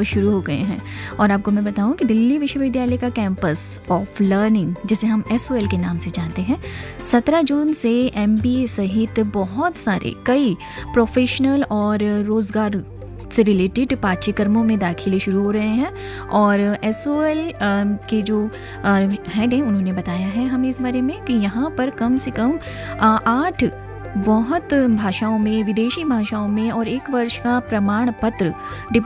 शुरू हो गए हैं। और आपको मैं बताऊं कि दिल्ली विश्वविद्यालय का कैंपस ऑफ लर्निंग, जिसे हम SOL के नाम से जानते हैं, 17 जून से MBA सहित बहुत सारे कई प्रोफेशनल और रोज़गार से रिलेटेड पाठ्यक्रमों में दाखिले शुरू हो रहे हैं। और SOL के जो हेड हैं उन्होंने बताया है हमें इस बारे में कि यहाँ पर कम से कम 8 बहुत भाषाओं में, विदेशी भाषाओं में और 1 वर्ष का प्रमाण पत्र